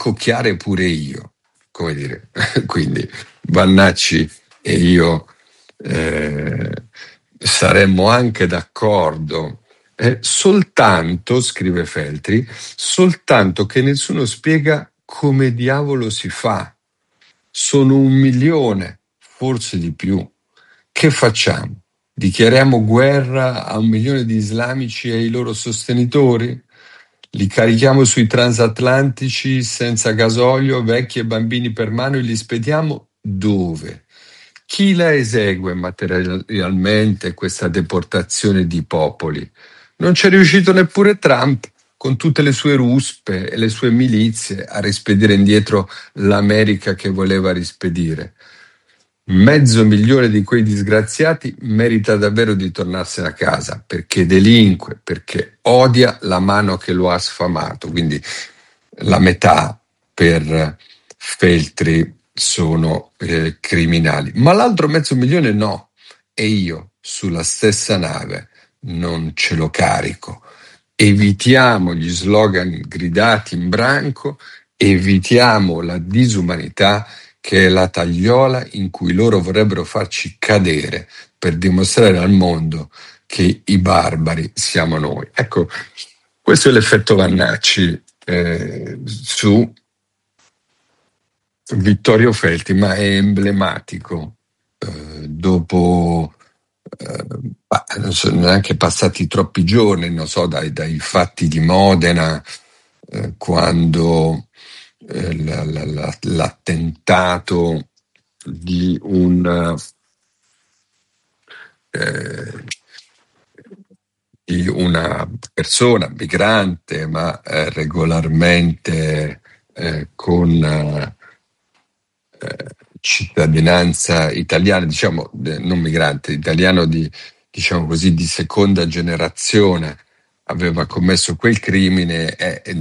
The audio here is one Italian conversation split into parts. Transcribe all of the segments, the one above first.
accocchiare pure io, come dire. Quindi Vannacci e io saremmo anche d'accordo. Soltanto, scrive Feltri, soltanto che nessuno spiega come diavolo si fa. Sono 1 milione, forse di più. Che facciamo? Dichiariamo guerra a 1 milione di islamici e ai loro sostenitori? Li carichiamo sui transatlantici senza gasolio, vecchi e bambini per mano, e li spediamo dove? Chi la esegue materialmente questa deportazione di popoli? Non c'è riuscito neppure Trump, con tutte le sue ruspe e le sue milizie, a rispedire indietro l'America che voleva rispedire. 500.000 di quei disgraziati merita davvero di tornarsene a casa, perché delinque, perché odia la mano che lo ha sfamato. Quindi la metà per Feltri sono criminali, ma l'altro 500.000 no, e io sulla stessa nave non ce lo carico. Evitiamo gli slogan gridati in branco, evitiamo la disumanità che è la tagliola in cui loro vorrebbero farci cadere per dimostrare al mondo che i barbari siamo noi. Ecco, questo è l'effetto Vannacci su Vittorio Feltri, ma è emblematico. Dopo non sono neanche passati troppi giorni, non so, dai fatti di Modena, quando l'attentato di una persona migrante, ma regolarmente con cittadinanza italiana, diciamo, non migrante, italiano diciamo così, di seconda generazione, aveva commesso quel crimine.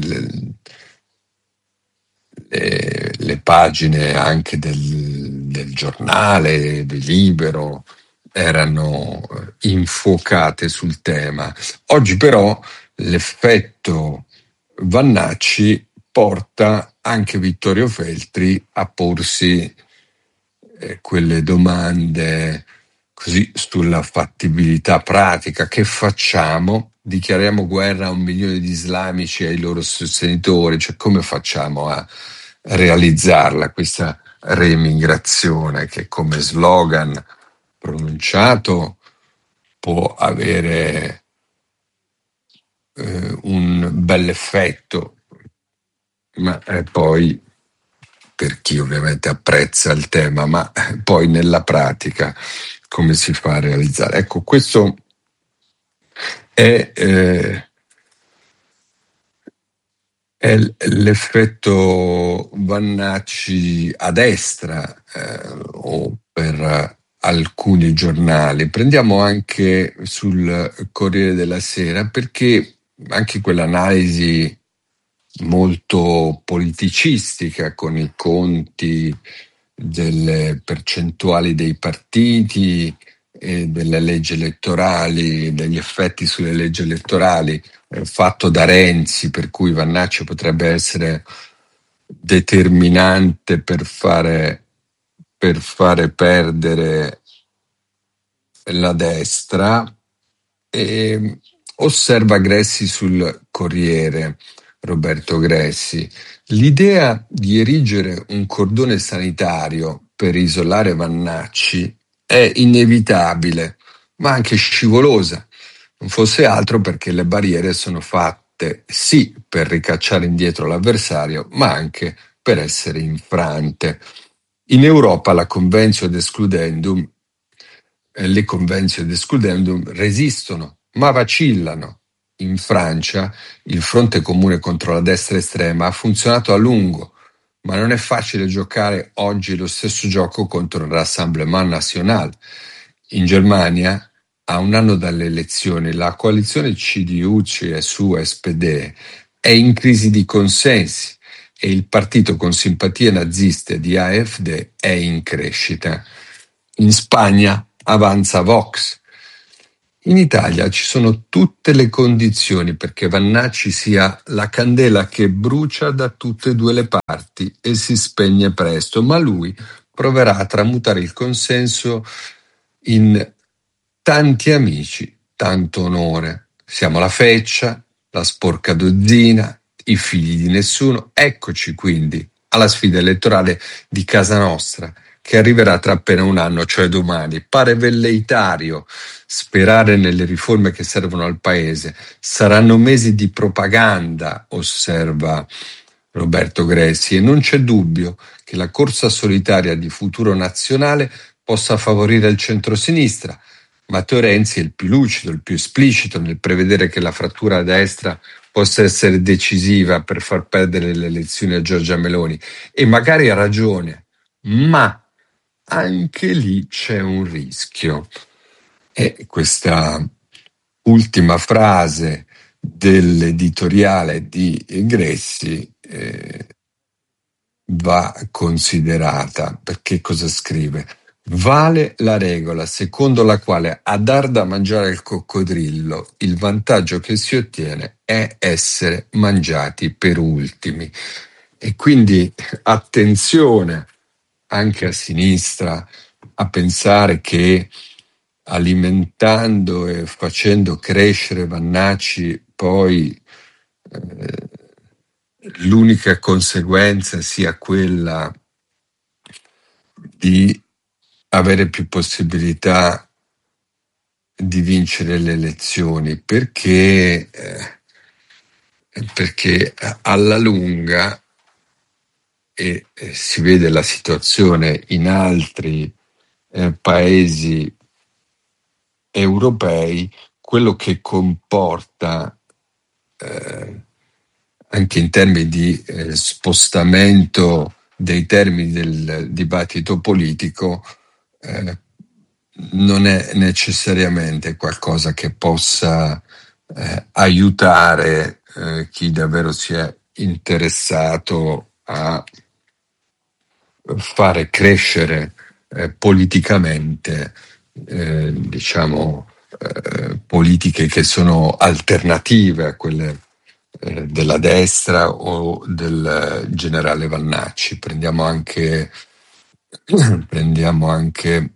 Le pagine anche del giornale, del Libero, erano infuocate sul tema. Oggi però l'effetto Vannacci porta anche Vittorio Feltri a porsi quelle domande così sulla fattibilità pratica. Che facciamo? Dichiariamo guerra a 1 milione di islamici e ai loro sostenitori? Cioè, come facciamo a realizzarla questa reimmigrazione che, come slogan pronunciato, può avere un bell'effetto, ma poi, per chi ovviamente apprezza il tema, ma poi nella pratica come si fa a realizzare? Ecco, questo è l'effetto Vannacci a destra, o per alcuni giornali. Prendiamo anche sul Corriere della Sera, perché anche quell'analisi molto politicistica con i conti delle percentuali dei partiti e delle leggi elettorali, degli effetti sulle leggi elettorali, fatto da Renzi, per cui Vannacci potrebbe essere determinante per fare perdere la destra. E osserva Gressi sul Corriere, Roberto Gressi: l'idea di erigere un cordone sanitario per isolare Vannacci è inevitabile, ma anche scivolosa, non fosse altro perché le barriere sono fatte sì per ricacciare indietro l'avversario, ma anche per essere infrante. In Europa le conventio ad excludendum resistono, ma vacillano. In Francia il fronte comune contro la destra estrema ha funzionato a lungo, ma non è facile giocare oggi lo stesso gioco contro il Rassemblement National. In Germania, a 1 anno dalle elezioni, la coalizione CDU-CSU-SPD è in crisi di consensi e il partito con simpatie naziste di AfD è in crescita. In Spagna avanza Vox. In Italia ci sono tutte le condizioni perché Vannacci sia la candela che brucia da tutte e due le parti e si spegne presto, ma lui proverà a tramutare il consenso in tanti amici, tanto onore. Siamo la feccia, la sporca dozzina, i figli di nessuno. Eccoci quindi alla sfida elettorale di casa nostra, che arriverà tra appena un anno, cioè domani. Pare velleitario sperare nelle riforme che servono al paese. Saranno mesi di propaganda, osserva Roberto Gressi, e non c'è dubbio che la corsa solitaria di futuro nazionale possa favorire il centrosinistra. Matteo Renzi è il più lucido, il più esplicito nel prevedere che la frattura a destra possa essere decisiva per far perdere le elezioni a Giorgia Meloni, e magari ha ragione, ma anche lì c'è un rischio. E questa ultima frase dell'editoriale di Gressi va considerata, perché cosa scrive? Vale la regola secondo la quale a dar da mangiare al coccodrillo il vantaggio che si ottiene è essere mangiati per ultimi. E quindi attenzione anche a sinistra a pensare che alimentando e facendo crescere Vannacci poi l'unica conseguenza sia quella di avere più possibilità di vincere le elezioni, perché alla lunga, e si vede la situazione in altri paesi europei, quello che comporta anche in termini di spostamento dei termini del dibattito politico, non è necessariamente qualcosa che possa aiutare chi davvero si è interessato a fare crescere politicamente, diciamo, politiche che sono alternative a quelle della destra o del generale Vannacci. Prendiamo anche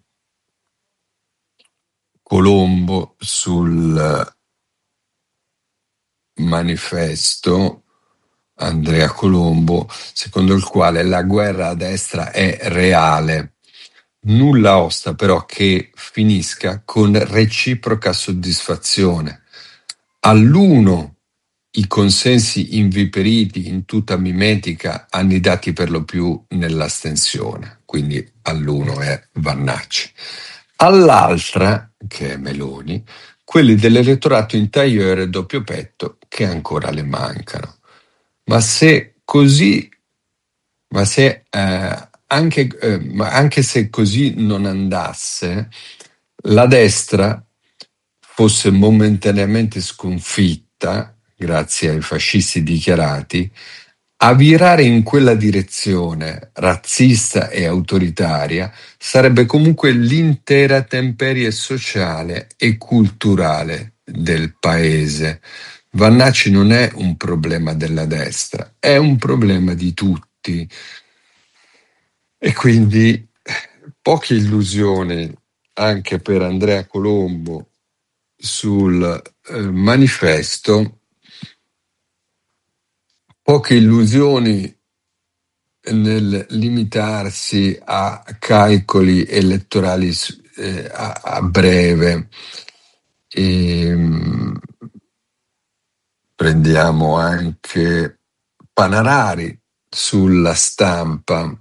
Colombo sul manifesto, Andrea Colombo, secondo il quale la guerra a destra è reale. Nulla osta però che finisca con reciproca soddisfazione. All'uno i consensi inviperiti in tutta mimetica annidati per lo più nell'astensione, quindi all'uno è Vannacci. All'altra, che è Meloni, quelli dell'elettorato in tailleur e doppio petto che ancora le mancano. Ma se così, ma se anche se così non andasse, la destra fosse momentaneamente sconfitta, grazie ai fascisti dichiarati, a virare in quella direzione razzista e autoritaria sarebbe comunque l'intera temperie sociale e culturale del paese. Vannacci non è un problema della destra, è un problema di tutti. E quindi poche illusioni anche per Andrea Colombo sul manifesto, poche illusioni nel limitarsi a calcoli elettorali a breve. Prendiamo anche Panarari sulla Stampa.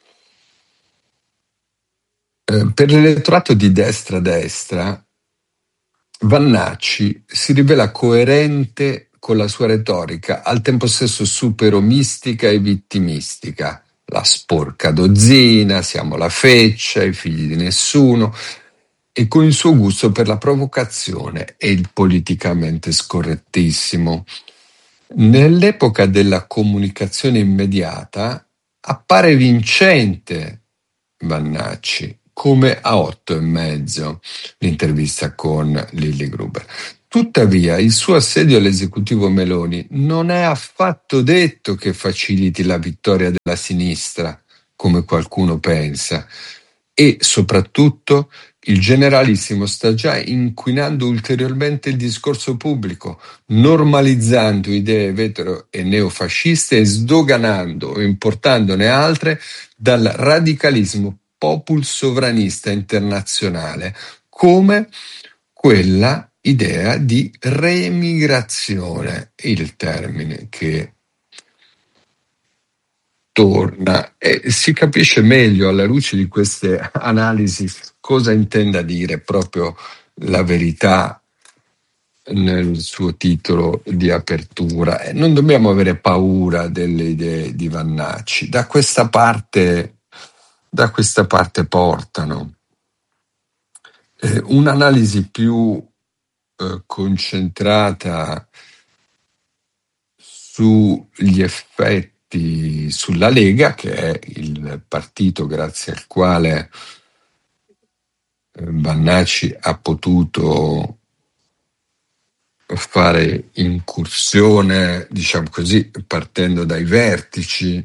Per l'elettorato di destra-destra, Vannacci si rivela coerente con la sua retorica, al tempo stesso superomistica e vittimistica. La sporca dozzina, siamo la feccia, i figli di nessuno, e con il suo gusto per la provocazione e il politicamente scorrettissimo. Nell'epoca della comunicazione immediata appare vincente Vannacci, come a 8,5, l'intervista con Lilly Gruber. Tuttavia, il suo assedio all'esecutivo Meloni non è affatto detto che faciliti la vittoria della sinistra, come qualcuno pensa, e soprattutto il generalissimo sta già inquinando ulteriormente il discorso pubblico, normalizzando idee vetero e neofasciste e sdoganando o importandone altre dal radicalismo popul sovranista internazionale, come quella idea di reemigrazione, il termine che torna e si capisce meglio alla luce di queste analisi cosa intenda dire proprio la verità nel suo titolo di apertura. E non dobbiamo avere paura delle idee di Vannacci. Da questa parte portano. Un'analisi più concentrata sugli effetti sulla Lega, che è il partito grazie al quale Vannacci ha potuto fare incursione, diciamo così, partendo dai vertici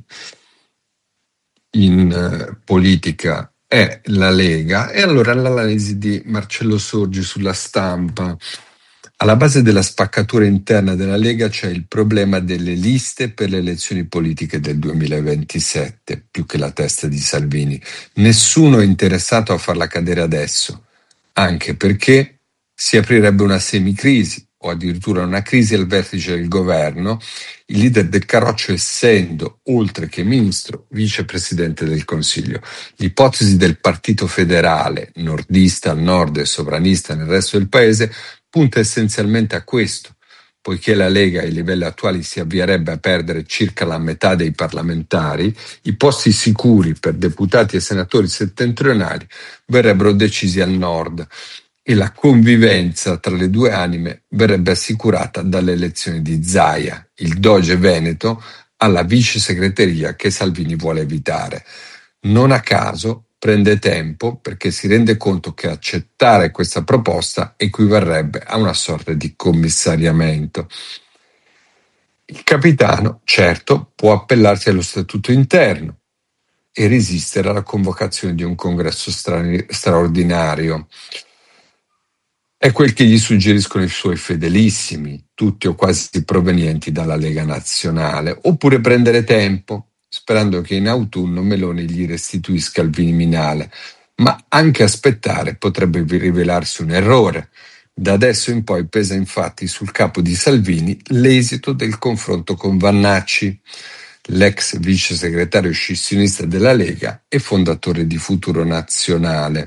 in politica, è la Lega. E allora l'analisi di Marcello Sorgi sulla Stampa. Alla base della spaccatura interna della Lega c'è il problema delle liste per le elezioni politiche del 2027, più che la testa di Salvini. Nessuno è interessato a farla cadere adesso, anche perché si aprirebbe una semicrisi o addirittura una crisi al vertice del governo, il leader del Carroccio essendo, oltre che ministro, vicepresidente del Consiglio. L'ipotesi del partito federale, nordista al nord e sovranista nel resto del paese, punta essenzialmente a questo, poiché la Lega ai livelli attuali si avvierebbe a perdere circa la metà dei parlamentari, i posti sicuri per deputati e senatori settentrionali verrebbero decisi al nord e la convivenza tra le due anime verrebbe assicurata dalle elezioni di Zaia, il doge veneto, alla vice segreteria che Salvini vuole evitare. Non a caso prende tempo perché si rende conto che accettare questa proposta equivarrebbe a una sorta di commissariamento. Il capitano, certo, può appellarsi allo statuto interno e resistere alla convocazione di un congresso straordinario. È quel che gli suggeriscono i suoi fedelissimi, tutti o quasi provenienti dalla Lega Nazionale, oppure prendere tempo, sperando che in autunno Meloni gli restituisca il Viminale. Ma anche aspettare potrebbe rivelarsi un errore. Da adesso in poi pesa infatti sul capo di Salvini l'esito del confronto con Vannacci, l'ex vice segretario scissionista della Lega e fondatore di Futuro Nazionale.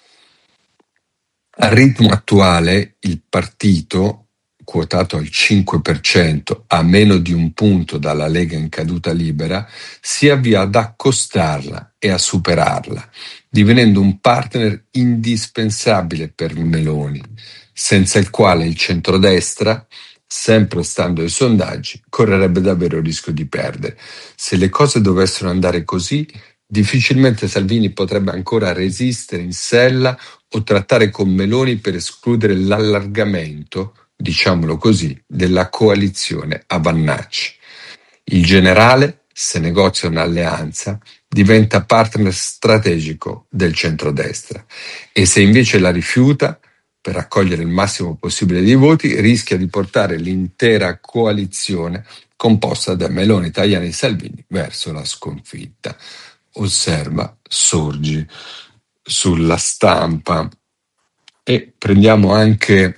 Al ritmo attuale il partito, quotato al 5%, a meno di un punto dalla Lega in caduta libera, si avvia ad accostarla e a superarla, divenendo un partner indispensabile per Meloni, senza il quale il centrodestra, sempre stando ai sondaggi, correrebbe davvero il rischio di perdere. Se le cose dovessero andare così, difficilmente Salvini potrebbe ancora resistere in sella o trattare con Meloni per escludere l'allargamento, diciamolo così, della coalizione a Vannacci. Il generale, se negozia un'alleanza, diventa partner strategico del centrodestra e se invece la rifiuta, per raccogliere il massimo possibile di voti, rischia di portare l'intera coalizione composta da Meloni, Tajani e Salvini verso la sconfitta. Osserva Sorgi sulla Stampa. E prendiamo anche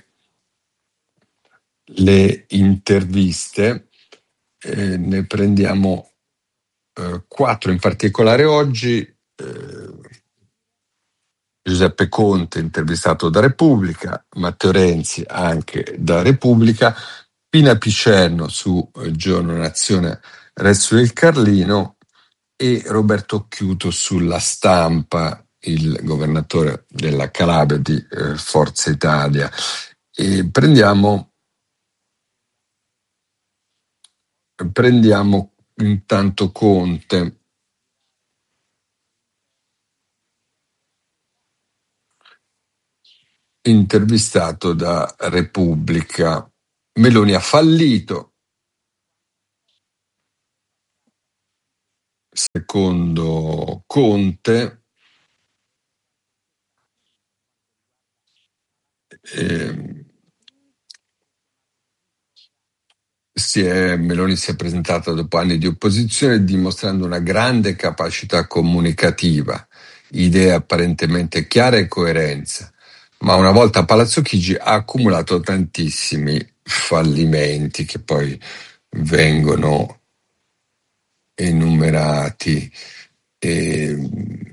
le interviste, ne prendiamo 4 in particolare oggi. Giuseppe Conte intervistato da Repubblica, Matteo Renzi anche da Repubblica, Pina Picerno su Giorno Nazione Resto del Carlino e Roberto Occhiuto sulla Stampa, il governatore della Calabria di Forza Italia. E prendiamo intanto Conte. intervistato da Repubblica. Meloni ha fallito, secondo Conte. ehm, Meloni si è presentata dopo anni di opposizione dimostrando una grande capacità comunicativa, idee apparentemente chiare e coerenza, ma una volta a Palazzo Chigi ha accumulato tantissimi fallimenti che poi vengono enumerati. E,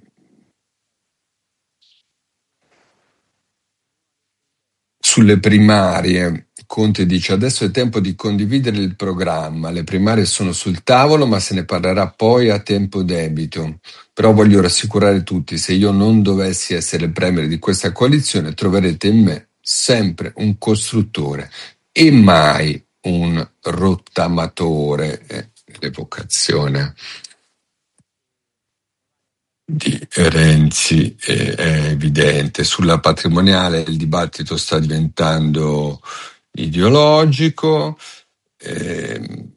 sulle primarie, Conte dice adesso è tempo di condividere il programma, le primarie sono sul tavolo ma se ne parlerà poi a tempo debito. Però voglio rassicurare tutti, se io non dovessi essere il premier di questa coalizione, troverete in me sempre un costruttore e mai un rottamatore. L'evocazione di Renzi è evidente. Sulla patrimoniale il dibattito sta diventando ideologico. Eh,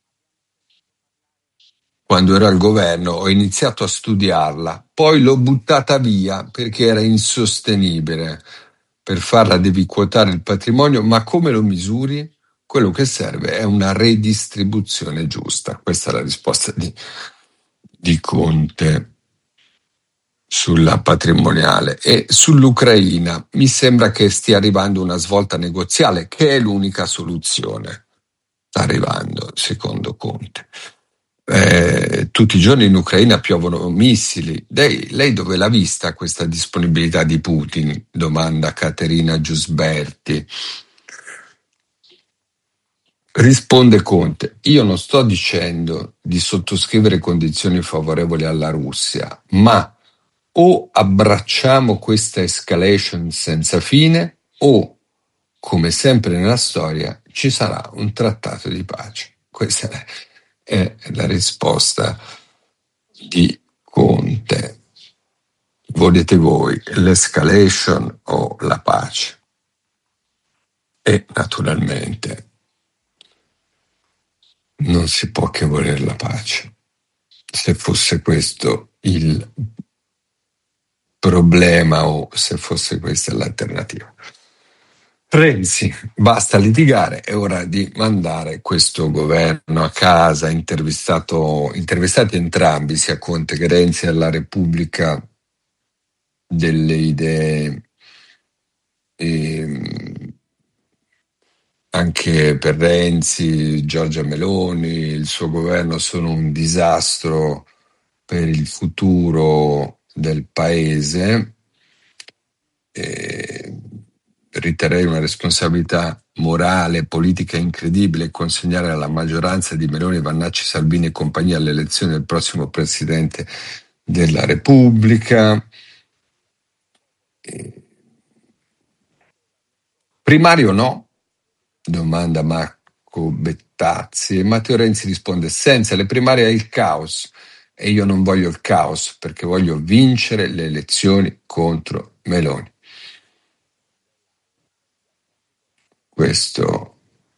Quando ero al governo ho iniziato a studiarla, poi l'ho buttata via perché era insostenibile. Per farla devi quotare il patrimonio, ma come lo misuri? Quello che serve è una redistribuzione giusta. Questa è la risposta di Conte sulla patrimoniale. E sull'Ucraina mi sembra che stia arrivando una svolta negoziale, che è l'unica soluzione. Sta arrivando, secondo Conte. Tutti i giorni in Ucraina piovono missili. Lei dove l'ha vista questa disponibilità di Putin? Domanda Caterina Giusberti. Risponde Conte, io non sto dicendo di sottoscrivere condizioni favorevoli alla Russia, ma o abbracciamo questa escalation senza fine o, come sempre nella storia, ci sarà un trattato di pace. Questa è la risposta di Conte. Volete voi l'escalation o la pace? E naturalmente non si può che voler la pace. Se fosse questo il problema o se fosse questa l'alternativa. Renzi, basta litigare, è ora di mandare questo governo a casa. Intervistati entrambi, sia Conte che Renzi, alla Repubblica delle idee. Anche per Renzi, Giorgia Meloni, il suo governo sono un disastro per il futuro del paese. Riterrei una responsabilità morale e politica incredibile consegnare alla maggioranza di Meloni, Vannacci, Salvini e compagnia all'elezione del prossimo Presidente della Repubblica. Primario no? Domanda Marco Bettazzi. E Matteo Renzi risponde: senza le primarie è il caos e io non voglio il caos perché voglio vincere le elezioni contro Meloni. Questo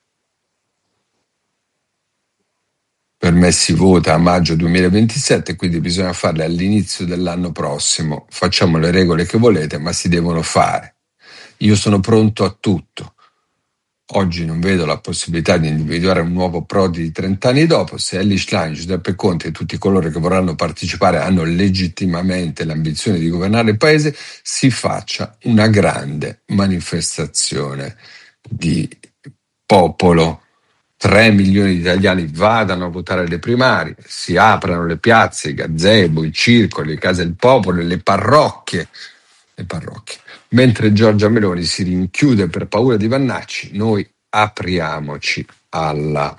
per me si vota a maggio 2027, quindi bisogna farle all'inizio dell'anno prossimo. Facciamo le regole che volete, ma si devono fare. Io sono pronto a tutto. Oggi non vedo la possibilità di individuare un nuovo Prodi di 30 anni dopo. Se Elly Schlein, Giuseppe Conte e tutti coloro che vorranno partecipare hanno legittimamente l'ambizione di governare il Paese, si faccia una grande manifestazione di popolo. 3 milioni di italiani vadano a votare alle primarie, si aprano le piazze, i gazebo, i circoli, le case del popolo, le parrocchie. Mentre Giorgia Meloni si rinchiude per paura di Vannacci, noi apriamoci alla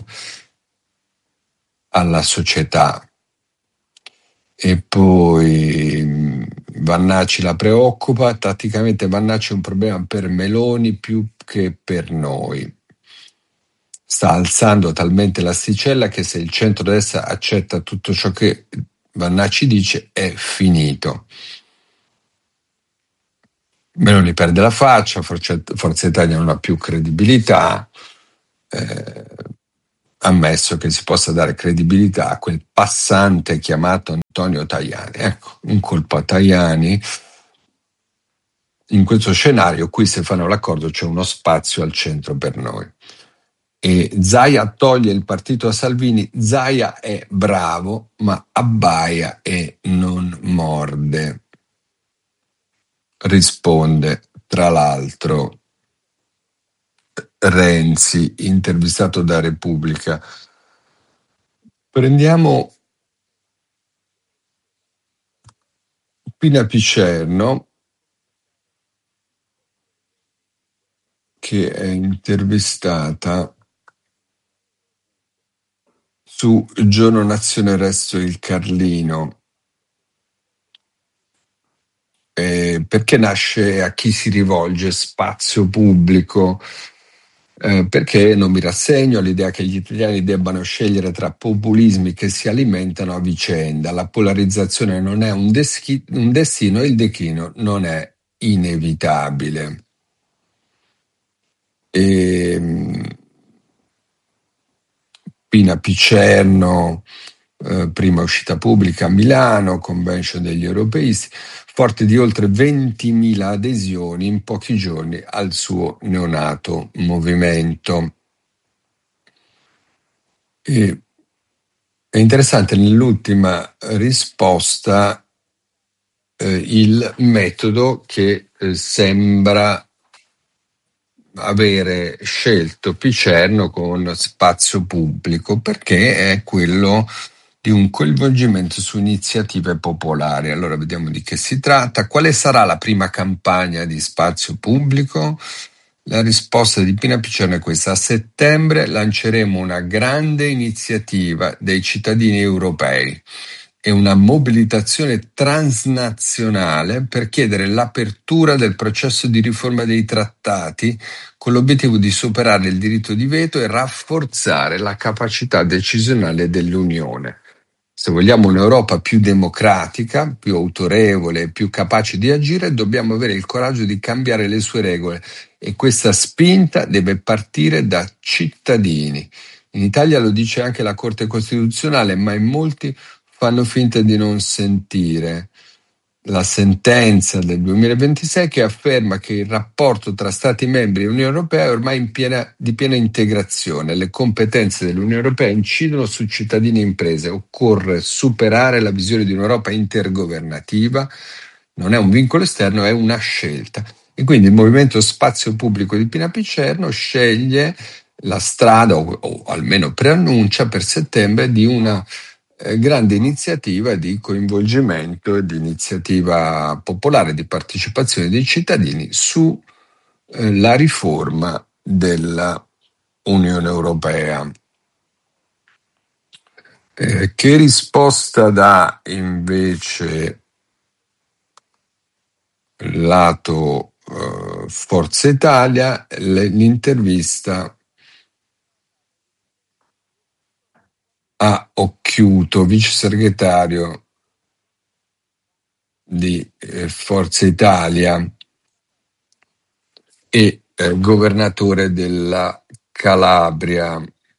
società. E poi Vannacci la preoccupa, tatticamente Vannacci è un problema per Meloni più che per noi. Sta alzando talmente l'asticella che se il centrodestra accetta tutto ciò che Vannacci dice è finito. Meloni perde la faccia, Forza Italia non ha più credibilità, eh, ammesso che si possa dare credibilità a quel passante chiamato Antonio Tajani. Ecco, un colpo a Tajani. In questo scenario qui, se fanno l'accordo, c'è uno spazio al centro per noi. E Zaia toglie il partito a Salvini. Zaia è bravo, ma abbaia e non morde. Risponde, tra l'altro, Renzi, intervistato da Repubblica. Prendiamo Pina Picerno, che è intervistata su Giorno Nazione Resto il Carlino. Perché nasce, a chi si rivolge Spazio Pubblico? Perché non mi rassegno all'idea che gli italiani debbano scegliere tra populismi che si alimentano a vicenda. La polarizzazione non è un destino e il declino non è inevitabile. Pina Picerno, prima uscita pubblica a Milano, convention degli europeisti, forte di oltre 20.000 adesioni in pochi giorni al suo neonato movimento. E è interessante nell'ultima risposta il metodo che sembra avere scelto Picerno con Spazio Pubblico, perché è quello di un coinvolgimento su iniziative popolari. Allora vediamo di che si tratta. Quale sarà la prima campagna di Spazio Pubblico? La risposta di Pina Picerno è questa: a settembre lanceremo una grande iniziativa dei cittadini europei e una mobilitazione transnazionale per chiedere l'apertura del processo di riforma dei trattati con l'obiettivo di superare il diritto di veto e rafforzare la capacità decisionale dell'Unione. Se vogliamo un'Europa più democratica, più autorevole, più capace di agire, dobbiamo avere il coraggio di cambiare le sue regole e questa spinta deve partire da cittadini. In Italia lo dice anche la Corte Costituzionale, ma in molti fanno finta di non sentire la sentenza del 2026 che afferma che il rapporto tra Stati membri e Unione Europea è ormai di piena integrazione. Le competenze dell'Unione Europea incidono su cittadini e imprese. Occorre superare la visione di un'Europa intergovernativa. Non è un vincolo esterno, è una scelta. E quindi il Movimento Spazio Pubblico di Pina Picerno sceglie la strada, o almeno preannuncia per settembre, di una grande iniziativa di coinvolgimento e di iniziativa popolare, di partecipazione dei cittadini su la riforma della Unione Europea. Che risposta dà invece lato Forza Italia? L'intervista a Occhiuto, vice segretario di Forza Italia e governatore della Calabria.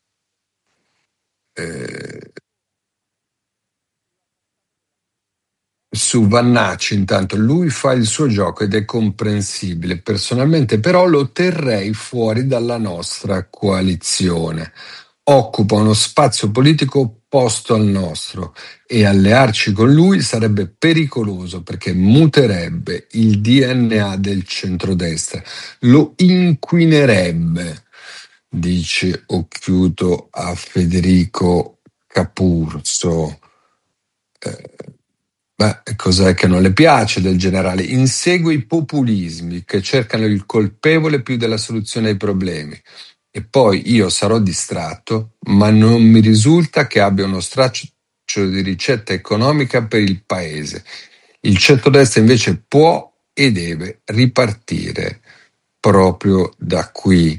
Su Vannacci, intanto, lui fa il suo gioco ed è comprensibile. Personalmente, però, lo terrei fuori dalla nostra coalizione. Occupa uno spazio politico opposto al nostro e allearci con lui sarebbe pericoloso perché muterebbe il DNA del centrodestra, lo inquinerebbe, dice Occhiuto a Federico Capurso. Cos'è che non le piace del generale? Insegue i populismi che cercano il colpevole più della soluzione ai problemi. E poi io sarò distratto, ma non mi risulta che abbia uno straccio di ricetta economica per il paese. Il centrodestra invece può e deve ripartire proprio da qui.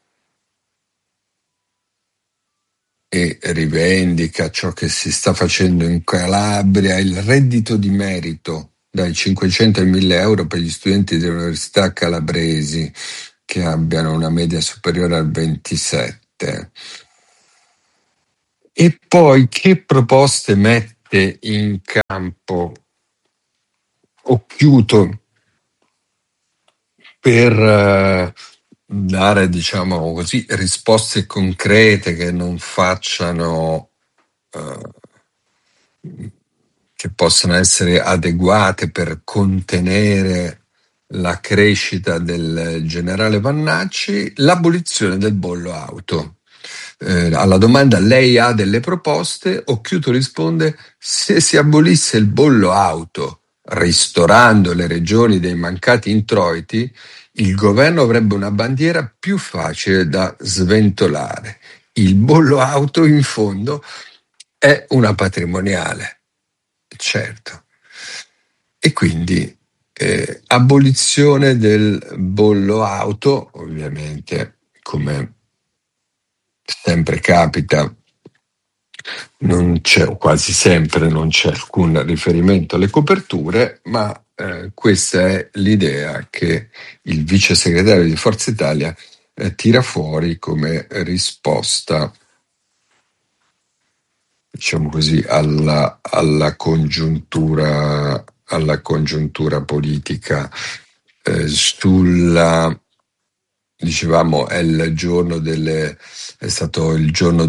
E rivendica ciò che si sta facendo in Calabria, il reddito di merito dai 500 ai 1000 euro per gli studenti delle università calabresi che abbiano una media superiore al 27. E poi che proposte mette in campo Occhiuto per dare, diciamo così, risposte concrete che non facciano, che possano essere adeguate per contenere la crescita del generale Vannacci, l'abolizione del bollo auto. Alla domanda lei ha delle proposte, Occhiuto risponde: se si abolisse il bollo auto ristorando le regioni dei mancati introiti, il governo avrebbe una bandiera più facile da sventolare. Il bollo auto, in fondo, è una patrimoniale, certo. E quindi abolizione del bollo auto, ovviamente, come sempre capita, non c'è, o quasi sempre non c'è alcun riferimento alle coperture, ma questa è l'idea che il vice segretario di Forza Italia tira fuori come risposta, diciamo così, alla congiuntura politica. Dicevamo, è stato il giorno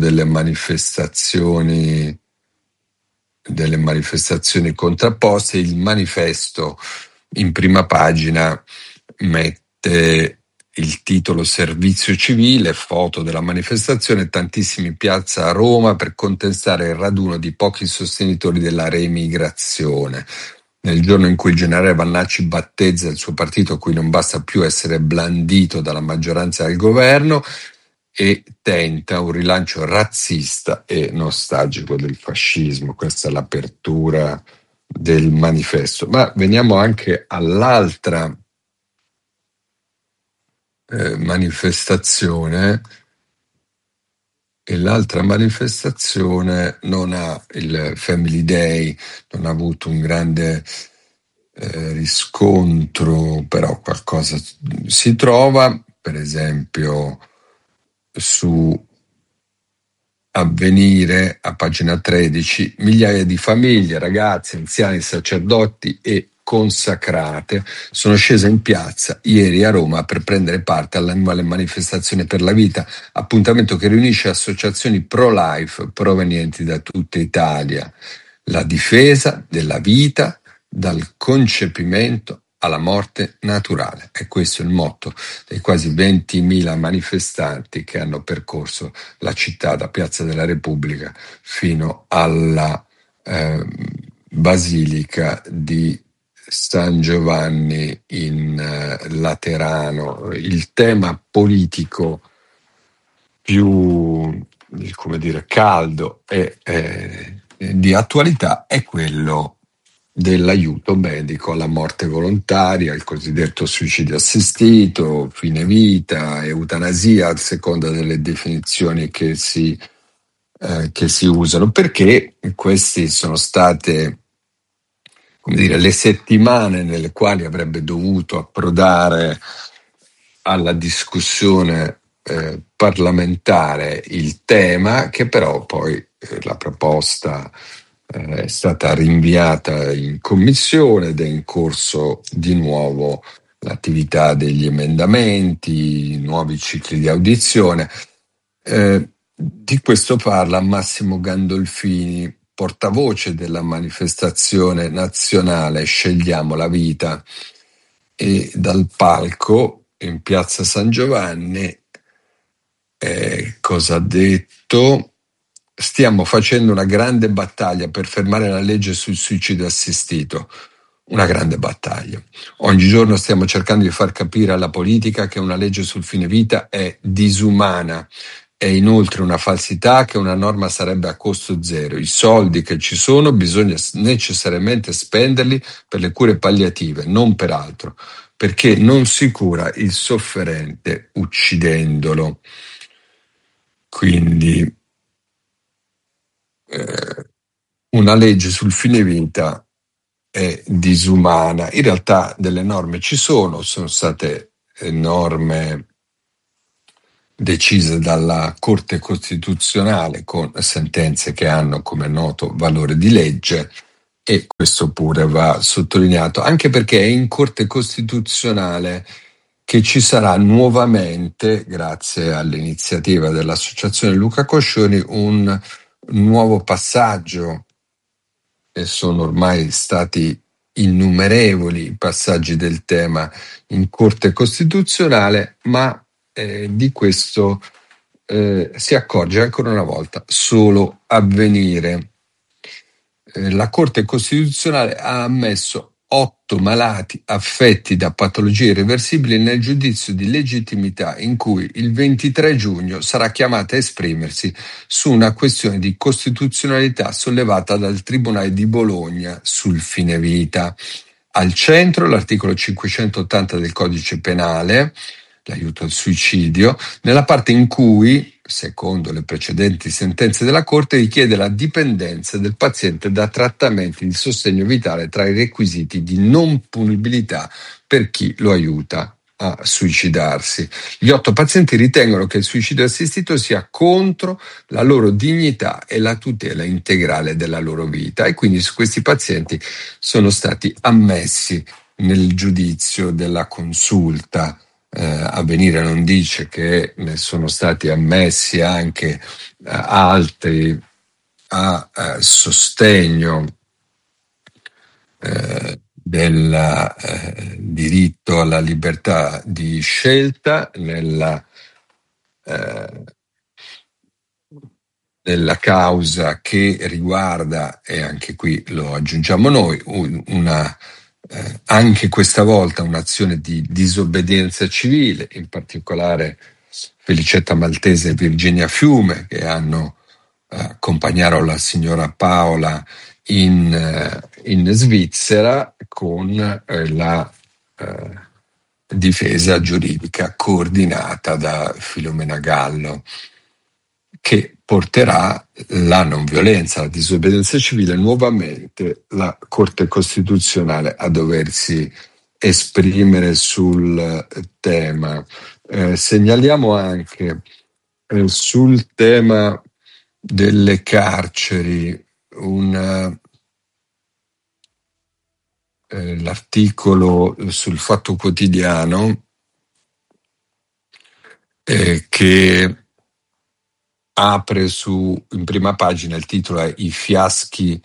delle manifestazioni contrapposte. Il manifesto in prima pagina mette il titolo Servizio civile, foto della manifestazione, tantissimi in piazza a Roma per contestare il raduno di pochi sostenitori della reemigrazione. Nel giorno in cui il generale Vannacci battezza il suo partito, a cui non basta più essere blandito dalla maggioranza del governo, e tenta un rilancio razzista e nostalgico del fascismo. Questa è l'apertura del manifesto. Ma veniamo anche all'altra manifestazione, e l'altra manifestazione non ha il Family Day, non ha avuto un grande riscontro, però qualcosa si trova, per esempio su Avvenire, a pagina 13, migliaia di famiglie, ragazzi, anziani, sacerdoti e consacrate sono scese in piazza ieri a Roma per prendere parte all'annuale manifestazione per la vita, appuntamento che riunisce associazioni pro-life provenienti da tutta Italia. La difesa della vita dal concepimento alla morte naturale. E questo è il motto dei quasi 20.000 manifestanti che hanno percorso la città da Piazza della Repubblica fino alla Basilica di San Giovanni in Laterano. Il tema politico più, come dire, caldo e di attualità è quello dell'aiuto medico alla morte volontaria, il cosiddetto suicidio assistito, fine vita, eutanasia, a seconda delle definizioni che si usano, perché queste sono state, come dire, le settimane nelle quali avrebbe dovuto approdare alla discussione parlamentare il tema, che però poi la proposta è stata rinviata in commissione ed è in corso di nuovo l'attività degli emendamenti, nuovi cicli di audizione. Di questo parla Massimo Gandolfini, portavoce della manifestazione nazionale Scegliamo la vita, e dal palco in piazza San Giovanni cosa ha detto? Stiamo facendo una grande battaglia per fermare la legge sul suicidio assistito, una grande battaglia. Ogni giorno stiamo cercando di far capire alla politica che una legge sul fine vita è disumana. È inoltre una falsità che una norma sarebbe a costo zero. I soldi che ci sono bisogna necessariamente spenderli per le cure palliative, non per altro, perché non si cura il sofferente uccidendolo. Quindi una legge sul fine vita è disumana. In realtà delle norme ci sono state norme decise dalla Corte Costituzionale con sentenze che hanno, come è noto, valore di legge, e questo pure va sottolineato, anche perché è in Corte Costituzionale che ci sarà nuovamente, grazie all'iniziativa dell'Associazione Luca Coscioni, un nuovo passaggio, e sono ormai stati innumerevoli i passaggi del tema in Corte Costituzionale, ma di questo si accorge ancora una volta solo Avvenire. La Corte Costituzionale ha ammesso 8 malati affetti da patologie irreversibili nel giudizio di legittimità in cui il 23 giugno sarà chiamata a esprimersi su una questione di costituzionalità sollevata dal Tribunale di Bologna sul fine vita. Al centro l'articolo 580 del Codice Penale, l'aiuto al suicidio, nella parte in cui, secondo le precedenti sentenze della Corte, richiede la dipendenza del paziente da trattamenti di sostegno vitale tra i requisiti di non punibilità per chi lo aiuta a suicidarsi. Gli 8 pazienti ritengono che il suicidio assistito sia contro la loro dignità e la tutela integrale della loro vita, e quindi questi pazienti sono stati ammessi nel giudizio della consulta. Avvenire non dice che ne sono stati ammessi anche altri a sostegno del diritto alla libertà di scelta nella causa che riguarda, e anche qui lo aggiungiamo noi, anche questa volta un'azione di disobbedienza civile, in particolare Felicetta Maltese e Virginia Fiume, che accompagnarono la signora Paola in Svizzera con la difesa giuridica coordinata da Filomena Gallo, che porterà la non violenza, la disobbedienza civile, nuovamente la Corte Costituzionale a doversi esprimere sul tema. Segnaliamo anche sul tema delle carceri l'articolo sul Fatto Quotidiano che apre in prima pagina, il titolo è "I fiaschi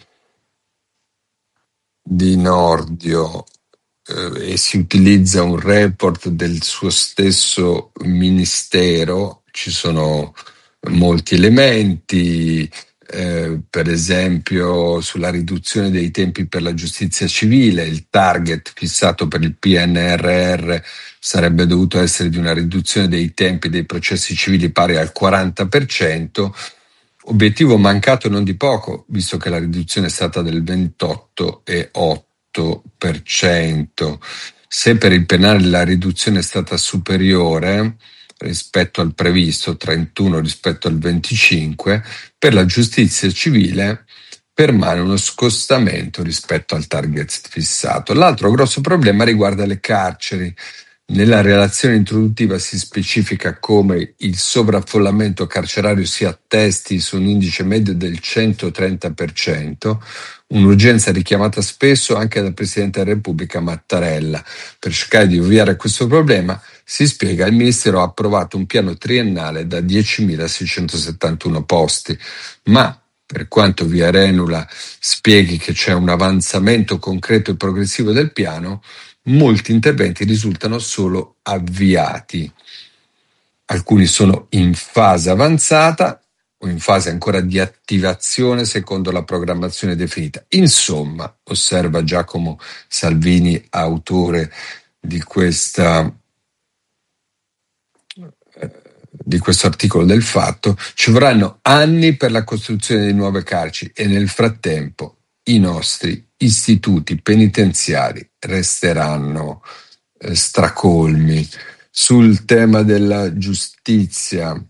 di Nordio", e si utilizza un report del suo stesso ministero. Ci sono molti elementi, per esempio sulla riduzione dei tempi per la giustizia civile. Il target fissato per il PNRR sarebbe dovuto essere di una riduzione dei tempi dei processi civili pari al 40%, obiettivo mancato non di poco, visto che la riduzione è stata del 28,8%. Se per il penale la riduzione è stata superiore rispetto al previsto, 31 rispetto al 25, per la giustizia civile permane uno scostamento rispetto al target fissato. L'altro grosso problema riguarda le carceri. Nella relazione introduttiva si specifica come il sovraffollamento carcerario si attesti su un indice medio del 130%, un'urgenza richiamata spesso anche dal Presidente della Repubblica Mattarella. Per cercare di ovviare a questo problema, si spiega, il Ministero ha approvato un piano triennale da 10.671 posti, ma per quanto via Renula spieghi che c'è un avanzamento concreto e progressivo del piano, molti interventi risultano solo avviati. Alcuni sono in fase avanzata o in fase ancora di attivazione secondo la programmazione definita. Insomma, osserva Giacomo Salvini, autore di questo articolo del Fatto, ci vorranno anni per la costruzione di nuove carceri e nel frattempo i nostri istituti penitenziari resteranno stracolmi. Sul tema della giustizia,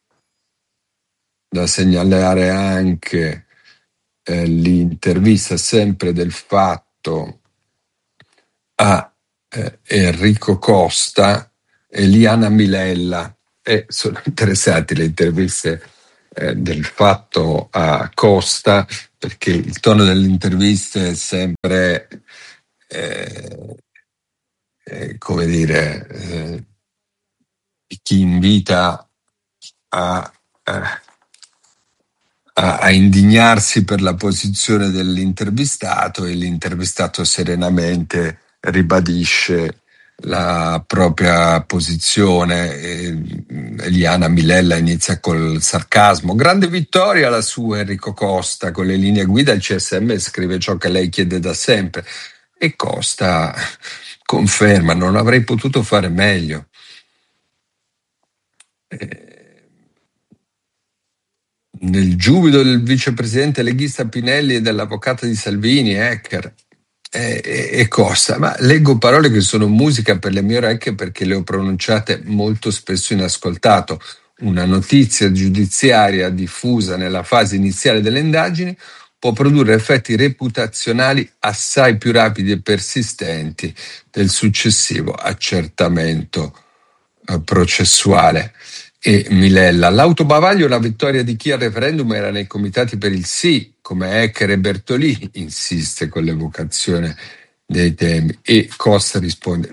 da segnalare anche l'intervista sempre del Fatto fatto a Enrico Costa e Liana Milella, e sono interessanti le interviste del Fatto a Costa, perché il tono delle interviste è sempre, eh, come dire, chi invita a, a- a indignarsi per la posizione dell'intervistato, e l'intervistato serenamente ribadisce la propria posizione. Eliana Milella inizia col sarcasmo: grande vittoria la sua, Enrico Costa, con le linee guida il CSM scrive ciò che lei chiede da sempre. E Costa conferma: non avrei potuto fare meglio. Eh, Nel giubilo del vicepresidente leghista Pinelli e dell'avvocato di Salvini, Hecker e Costa, ma leggo parole che sono musica per le mie orecchie perché le ho pronunciate molto spesso inascoltato. Una notizia giudiziaria diffusa nella fase iniziale delle indagini può produrre effetti reputazionali assai più rapidi e persistenti del successivo accertamento processuale. E Milella: l'autobavaglio è la vittoria di chi al referendum era nei comitati per il sì, come Hecker e Bertolini, insiste con l'evocazione dei temi. E Costa risponde: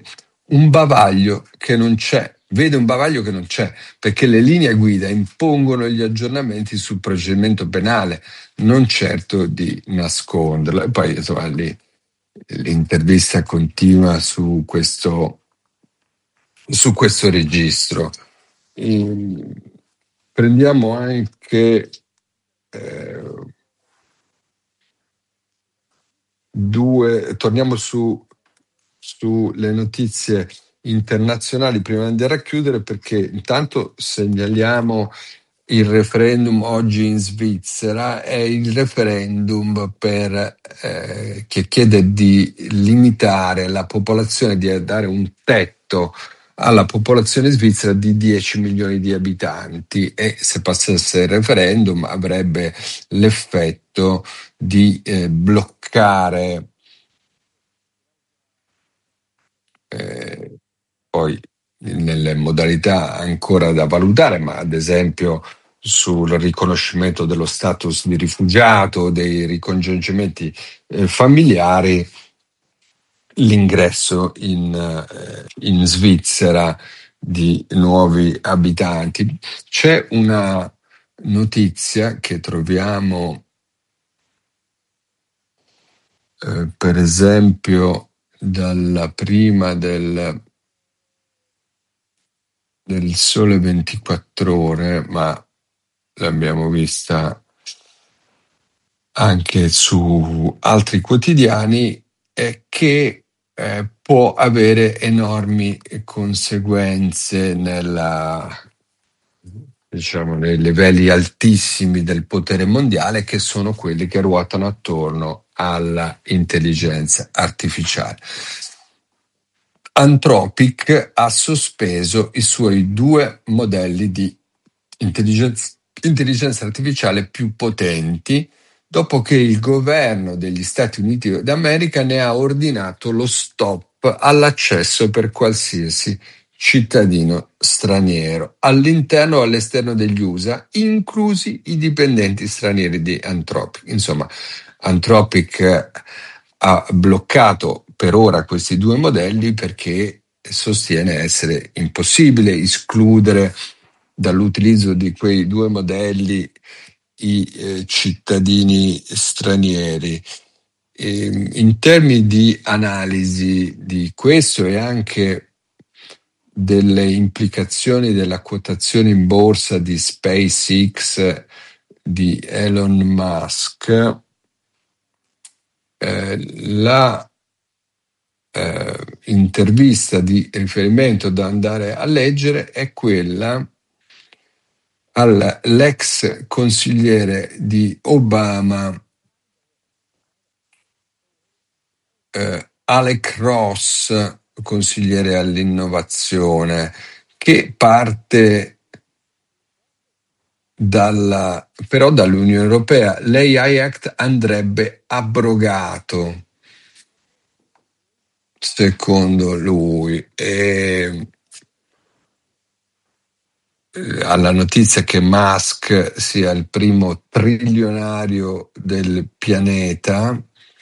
vede un bavaglio che non c'è, perché le linee guida impongono gli aggiornamenti sul procedimento penale, non certo di nasconderlo. E poi, insomma, lì l'intervista continua su questo registro. Prendiamo anche eh, torniamo sulle notizie internazionali prima di andare a chiudere, perché intanto segnaliamo il referendum oggi in Svizzera. È il referendum che chiede di limitare la popolazione, di dare un tetto alla popolazione svizzera di 10 milioni di abitanti, e se passasse il referendum avrebbe l'effetto di bloccare, eh, poi nelle modalità ancora da valutare, ma ad esempio sul riconoscimento dello status di rifugiato, dei ricongiungimenti familiari, l'ingresso in Svizzera di nuovi abitanti. C'è una notizia che troviamo, per esempio, dalla prima del Sole 24 Ore, ma l'abbiamo vista anche su altri quotidiani, è che può avere enormi conseguenze diciamo, nei livelli altissimi del potere mondiale, che sono quelli che ruotano attorno alla intelligenza artificiale. Anthropic ha sospeso i suoi 2 modelli di intelligenza artificiale più potenti, dopo che il governo degli Stati Uniti d'America ne ha ordinato lo stop all'accesso per qualsiasi cittadino straniero all'interno o all'esterno degli USA, inclusi i dipendenti stranieri di Anthropic. Insomma, Anthropic ha bloccato per ora questi 2 modelli perché sostiene essere impossibile escludere dall'utilizzo di quei 2 modelli i cittadini stranieri. In termini di analisi di questo e anche delle implicazioni della quotazione in borsa di SpaceX di Elon Musk, la intervista di riferimento da andare a leggere è quella all'ex consigliere di Obama, Alec Ross, consigliere all'innovazione, che parte però dall'Unione Europea. L'AI Act andrebbe abrogato. secondo lui. Alla notizia che Musk sia il primo trilionario del pianeta.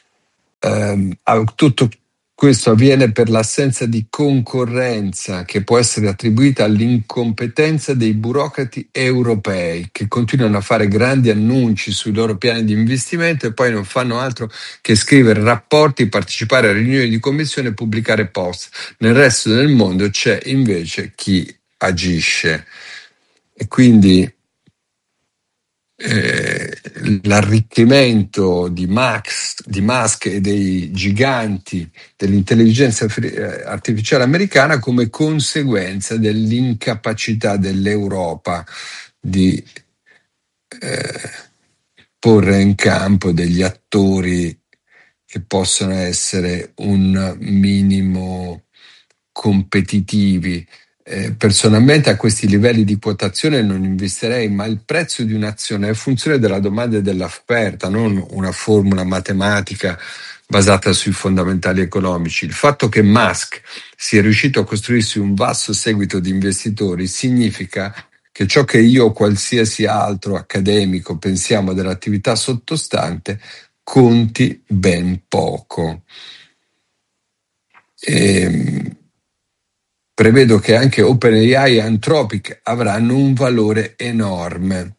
Tutto questo avviene per l'assenza di concorrenza che può essere attribuita all'incompetenza dei burocrati europei che continuano a fare grandi annunci sui loro piani di investimento e poi non fanno altro che scrivere rapporti, partecipare a riunioni di commissione e pubblicare post. Nel resto del mondo c'è invece chi agisce. E quindi l'arricchimento di Musk e dei giganti dell'intelligenza artificiale americana come conseguenza dell'incapacità dell'Europa di eh, porre in campo degli attori che possono essere un minimo competitivi. Personalmente a questi livelli di quotazione non investirei, ma il prezzo di un'azione è funzione della domanda e dell'offerta, non una formula matematica basata sui fondamentali economici. Il fatto che Musk sia riuscito a costruirsi un vasto seguito di investitori significa che ciò che io o qualsiasi altro accademico pensiamo dell'attività sottostante conti ben poco. Prevedo che anche OpenAI e Anthropic avranno un valore enorme.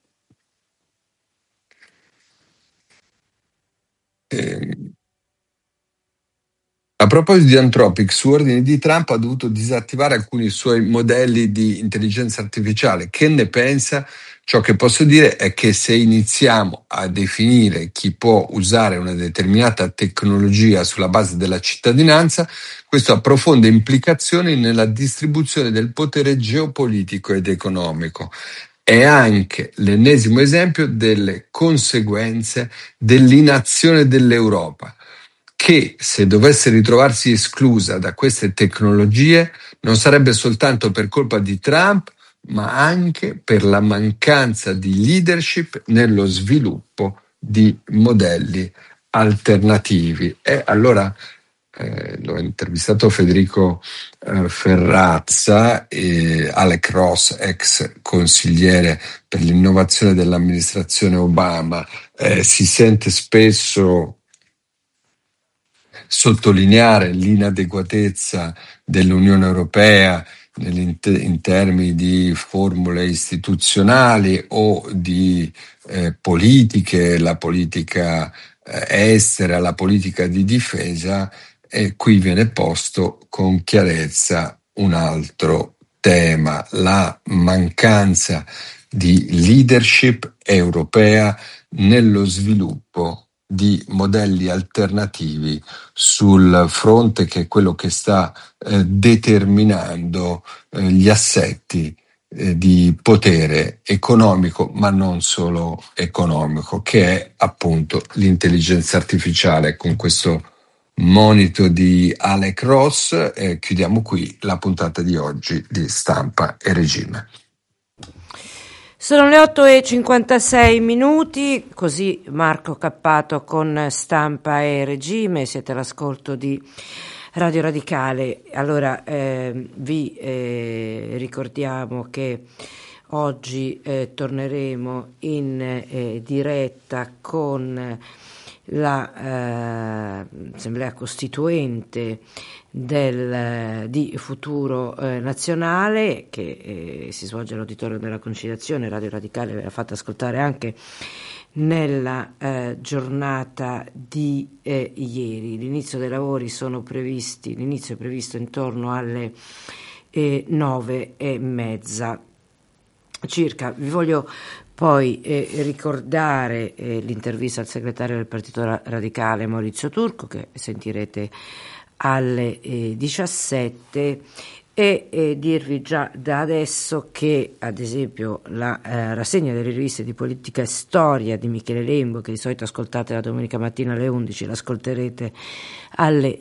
A proposito di Anthropic, su ordine di Trump ha dovuto disattivare alcuni suoi modelli di intelligenza artificiale. Che ne pensa? Ciò che posso dire è che se iniziamo a definire chi può usare una determinata tecnologia sulla base della cittadinanza, questo ha profonde implicazioni nella distribuzione del potere geopolitico ed economico. È anche l'ennesimo esempio delle conseguenze dell'inazione dell'Europa, che se dovesse ritrovarsi esclusa da queste tecnologie non sarebbe soltanto per colpa di Trump, ma anche per la mancanza di leadership nello sviluppo di modelli alternativi. E allora l'ho intervistato Federico Ferrazza, Alec Ross, ex consigliere per l'innovazione dell'amministrazione Obama. Si sente spesso sottolineare l'inadeguatezza dell'Unione Europea in termini di formule istituzionali o di politiche, la politica estera, la politica di difesa, e qui viene posto con chiarezza un altro tema, la mancanza di leadership europea nello sviluppo di modelli alternativi sul fronte che è quello che sta determinando gli assetti di potere economico, ma non solo economico, che è appunto l'intelligenza artificiale. Con questo monito di Alec Ross chiudiamo qui la puntata di oggi di Stampa e Regime. Sono le 8:56, così Marco Cappato con Stampa e Regime, siete all'ascolto di Radio Radicale. Allora vi ricordiamo che oggi torneremo in diretta con l'Assemblea Costituente di Futuro Nazionale, che si svolge all'Auditorio della Conciliazione. Radio Radicale ve l'ha fatta ascoltare anche nella giornata di ieri. L'inizio dei lavori l'inizio è previsto intorno alle 9:30 circa. Vi voglio poi ricordare l'intervista al segretario del Partito Radicale Maurizio Turco, che sentirete alle 17, e dirvi già da adesso che ad esempio la rassegna delle riviste di politica e storia di Michele Lembo, che di solito ascoltate la domenica mattina alle 11, l'ascolterete alle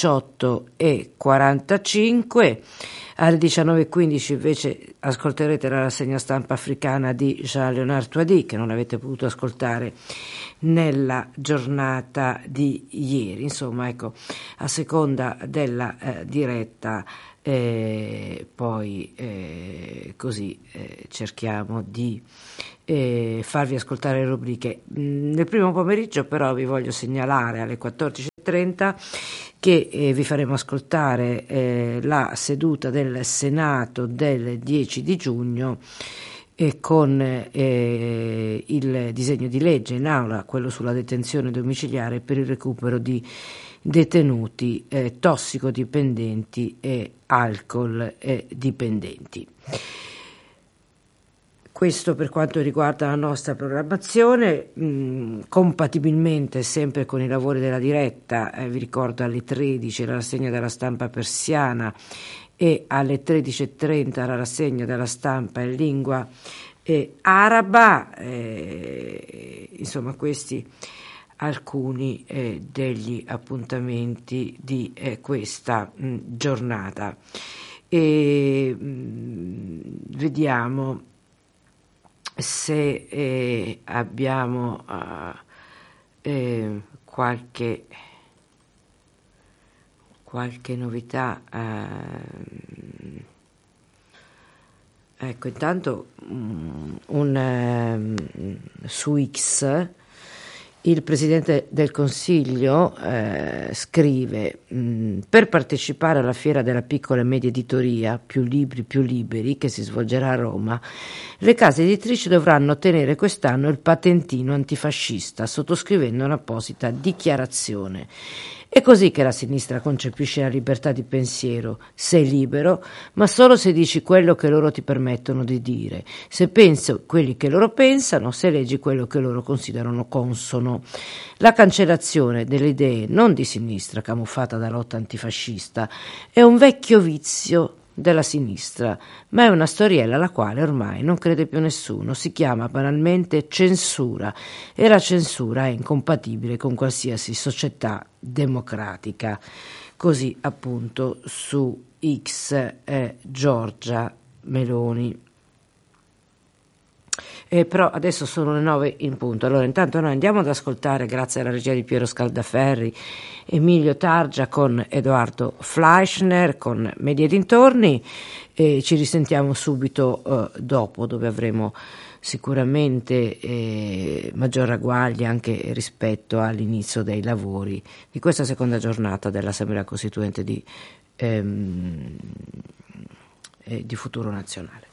18:45. Alle 19:15 invece ascolterete la rassegna stampa africana di Jean-Léonard Touady, che non avete potuto ascoltare nella giornata di ieri. Insomma, ecco, a seconda della diretta poi così cerchiamo di farvi ascoltare le rubriche. Nel primo pomeriggio però vi voglio segnalare alle 14:30 che vi faremo ascoltare la seduta del Senato del 10 di giugno con il disegno di legge in aula, quello sulla detenzione domiciliare per il recupero di detenuti tossicodipendenti e alcol dipendenti. Questo per quanto riguarda la nostra programmazione, compatibilmente sempre con i lavori della diretta, vi ricordo alle 13 la rassegna della stampa persiana e alle 13:30 la rassegna della stampa in lingua araba, insomma questi alcuni degli appuntamenti di questa giornata. Vediamo se abbiamo qualche novità. Ecco, intanto su X il Presidente del Consiglio scrive: per partecipare alla Fiera della Piccola e Media Editoria, più libri più liberi, che si svolgerà a Roma, le case editrici dovranno ottenere quest'anno il patentino antifascista, sottoscrivendo un'apposita dichiarazione. È così che la sinistra concepisce la libertà di pensiero: sei libero, ma solo se dici quello che loro ti permettono di dire, se pensi quelli che loro pensano, se leggi quello che loro considerano consono. La cancellazione delle idee non di sinistra, camuffata da lotta antifascista, è un vecchio vizio della sinistra, ma è una storiella alla quale ormai non crede più nessuno. Si chiama banalmente censura, e la censura è incompatibile con qualsiasi società democratica. Così appunto su X Giorgia Meloni. Però adesso sono le 9 in punto. Allora intanto noi andiamo ad ascoltare, grazie alla regia di Piero Scaldaferri, Emilio Targia con Edoardo Fleischner con Media Dintorni, e ci risentiamo subito dopo, dove avremo sicuramente maggior ragguaglia anche rispetto all'inizio dei lavori di questa seconda giornata dell'Assemblea Costituente di Futuro Nazionale.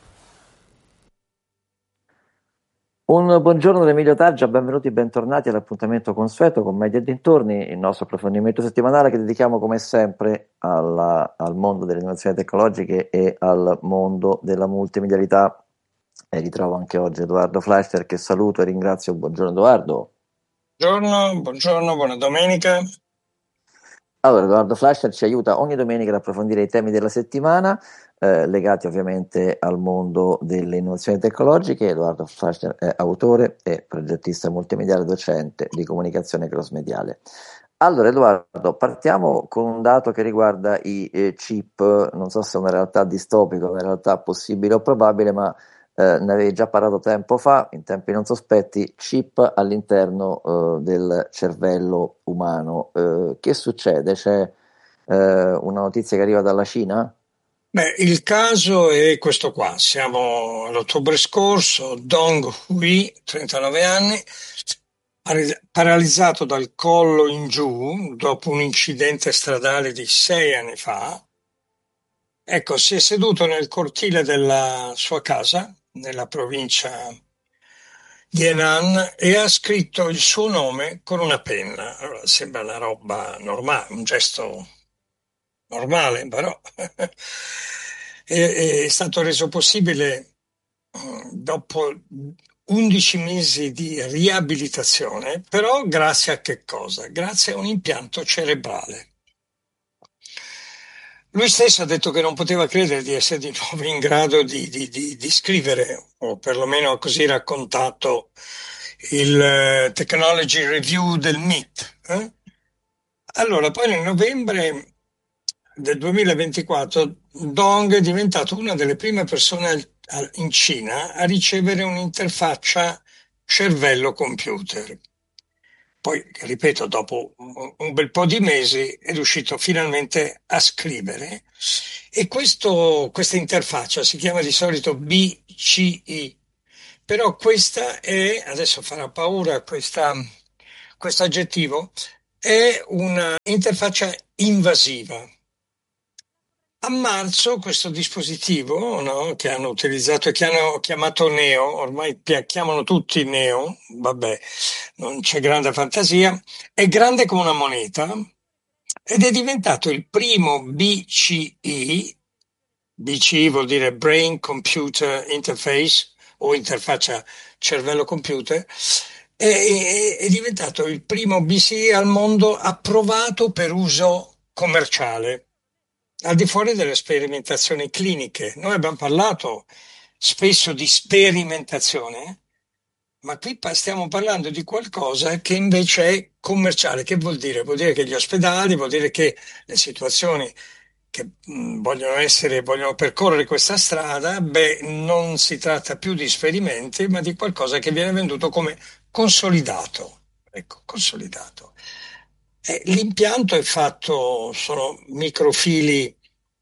Un buongiorno da Emilio Taggia, benvenuti e bentornati all'appuntamento consueto con Media e Dintorni, il nostro approfondimento settimanale che dedichiamo come sempre al mondo delle innovazioni tecnologiche e al mondo della multimedialità. E ritrovo anche oggi Edoardo Fleischner, che saluto e ringrazio. Buongiorno Edoardo. Buongiorno, buona domenica. Allora, Edoardo Fleischner ci aiuta ogni domenica ad approfondire i temi della settimana, legati ovviamente al mondo delle innovazioni tecnologiche. Edoardo Fleischner è autore e progettista multimediale, docente di comunicazione cross-mediale. Allora Edoardo, partiamo con un dato che riguarda i chip. Non so se è una realtà distopica, una realtà possibile o probabile, ma ne avevi già parlato tempo fa, in tempi non sospetti, chip all'interno del cervello umano. Che succede? C'è una notizia che arriva dalla Cina? Beh, il caso è questo qua. Siamo all'ottobre scorso, Dong Hui, 39 anni, paralizzato dal collo in giù dopo un incidente stradale di 6 anni fa. Ecco, si è seduto nel cortile della sua casa, nella provincia di Henan, e ha scritto il suo nome con una penna. Allora, sembra una roba normale, un gesto normale, però è stato reso possibile dopo 11 mesi di riabilitazione, però grazie a che cosa? Grazie a un impianto cerebrale. Lui stesso ha detto che non poteva credere di essere di nuovo in grado di scrivere, o perlomeno ha così raccontato il Technology Review del MIT. Allora, poi nel novembre del 2024 Dong è diventato una delle prime persone in Cina a ricevere un'interfaccia cervello-computer. Poi, ripeto, dopo un bel po' di mesi è riuscito finalmente a scrivere e questa interfaccia si chiama di solito BCI, però questa è, adesso farà paura questo aggettivo, è una interfaccia invasiva. A marzo questo dispositivo, no, che hanno utilizzato e che hanno chiamato Neo, ormai chiamano tutti Neo, vabbè, non c'è grande fantasia, è grande come una moneta ed è diventato il primo BCI, BCI vuol dire Brain Computer Interface o interfaccia cervello-computer, è diventato il primo BCI al mondo approvato per uso commerciale al di fuori delle sperimentazioni cliniche. Noi abbiamo parlato spesso di sperimentazione, ma qui stiamo parlando di qualcosa che invece è commerciale. Che vuol dire? Vuol dire che gli ospedali, vuol dire che le situazioni che vogliono percorrere questa strada, beh, non si tratta più di esperimenti, ma di qualcosa che viene venduto come consolidato. Ecco, consolidato. L'impianto è fatto, sono microfili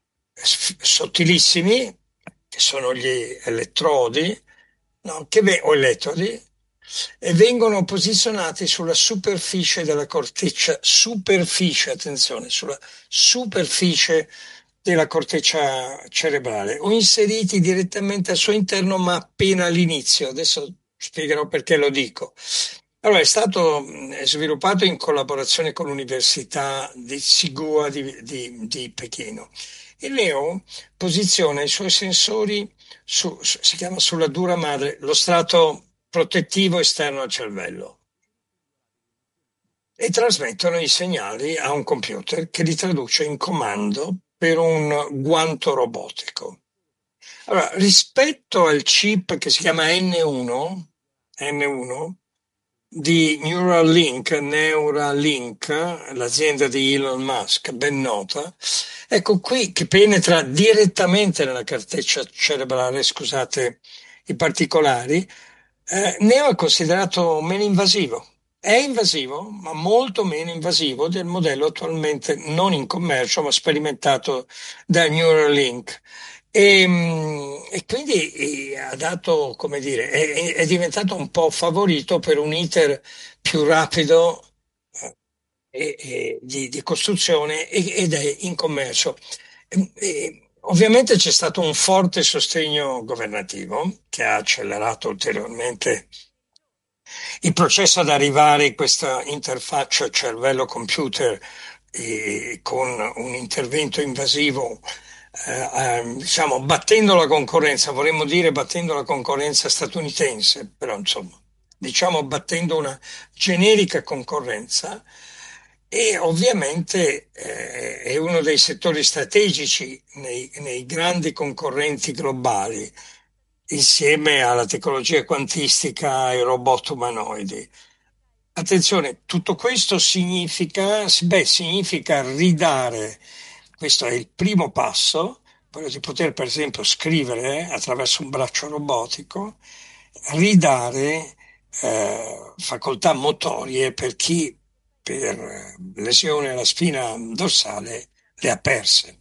sottilissimi, che sono gli elettrodi, no, o elettrodi, e vengono posizionati sulla superficie della corteccia, superficie, attenzione, sulla superficie della corteccia cerebrale, o inseriti direttamente al suo interno, ma appena all'inizio. Adesso spiegherò perché lo dico. Allora, è stato sviluppato in collaborazione con l'Università di Tsinghua di Pechino. Il Neo posiziona i suoi sensori si chiama sulla dura madre, lo strato protettivo esterno al cervello, e trasmettono i segnali a un computer che li traduce in comando per un guanto robotico. Allora, rispetto al chip che si chiama N1 di Neuralink, l'azienda di Elon Musk, ben nota, ecco qui che penetra direttamente nella corteccia cerebrale, scusate i particolari, Neo è considerato meno invasivo. È invasivo, ma molto meno invasivo del modello attualmente non in commercio, ma sperimentato da Neuralink. E quindi ha dato, come dire, è diventato un po' favorito per un iter più rapido di costruzione ed è in commercio. Ovviamente c'è stato un forte sostegno governativo che ha accelerato ulteriormente il processo ad arrivare a questa interfaccia cervello-computer con un intervento invasivo, diciamo, battendo la concorrenza, vorremmo dire battendo la concorrenza statunitense, però insomma, diciamo battendo una generica concorrenza, e ovviamente è uno dei settori strategici nei grandi concorrenti globali, insieme alla tecnologia quantistica e ai robot umanoidi. Attenzione, tutto questo significa ridare, questo è il primo passo, quello di poter per esempio scrivere attraverso un braccio robotico, ridare facoltà motorie per chi per lesione alla spina dorsale le ha perse.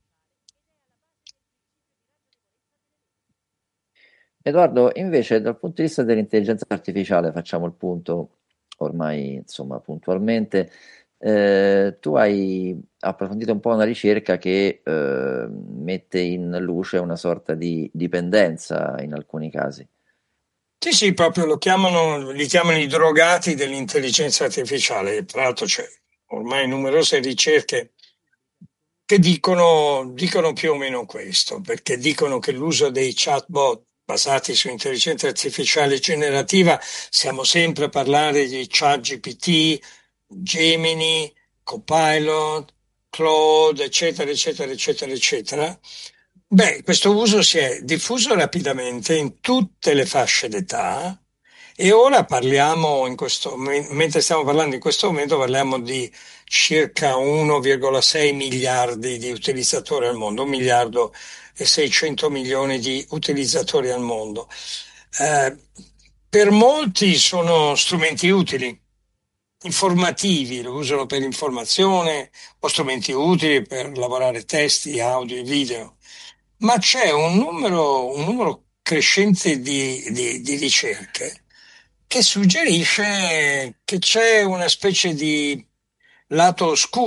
Edoardo, invece, dal punto di vista dell'intelligenza artificiale, facciamo il punto ormai, insomma, puntualmente. Tu hai approfondito un po' una ricerca che mette in luce una sorta di dipendenza in alcuni casi. Sì, sì, proprio li chiamano i drogati dell'intelligenza artificiale. Tra l'altro c'è ormai numerose ricerche che dicono più o meno questo, perché dicono che l'uso dei chatbot basati su intelligenza artificiale generativa, siamo sempre a parlare di ChatGPT, Gemini, Copilot, Claude, eccetera, eccetera, eccetera, eccetera. Beh, questo uso si è diffuso rapidamente in tutte le fasce d'età e ora parliamo mentre stiamo parlando in questo momento, parliamo di circa 1,6 miliardi di utilizzatori al mondo, 1 miliardo e 600 milioni di utilizzatori al mondo. Eh, per molti sono strumenti utili, informativi, lo usano per informazione o strumenti utili per lavorare testi, audio e video, ma c'è un numero crescente di ricerche che suggerisce che c'è una specie di lato oscuro